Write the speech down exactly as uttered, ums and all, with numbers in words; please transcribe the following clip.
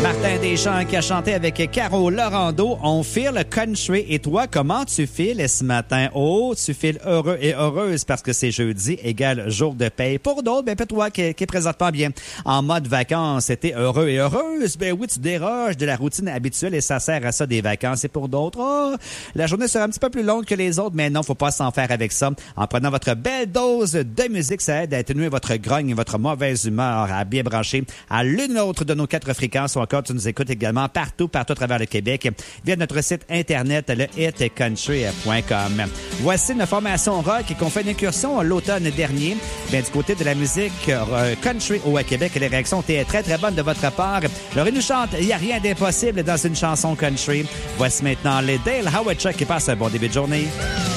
Martin Deschamps qui a chanté avec Caro Laurando. On file country. Et toi, comment tu files ce matin? Oh, tu files heureux et heureuse parce que c'est jeudi, égal jour de paye. Pour d'autres, ben, toi qui, qui est présentement bien en mode vacances, t'es heureux et heureuse. Ben oui, tu déroges de la routine habituelle et ça sert à ça des vacances. Et pour d'autres, oh, la journée sera un petit peu plus longue que les autres, mais non, faut pas s'en faire avec ça. En prenant votre belle dose de musique, ça aide à atténuer votre grogne et votre mauvaise humeur, à bien brancher à l'une ou l'autre de nos quatre fréquences. Ou encore, tu nous écoutes également partout, partout à travers le Québec via notre site internet, le hit country point com. Voici une formation rock qu'on fait une incursion l'automne dernier. Bien, du côté de la musique euh, country au Québec, les réactions étaient très, très bonnes de votre part. Alors, ils nous chantent « Il n'y a rien d'impossible dans une chanson country ». Voici maintenant les Dale Howard Chuck qui passent un bon début de journée.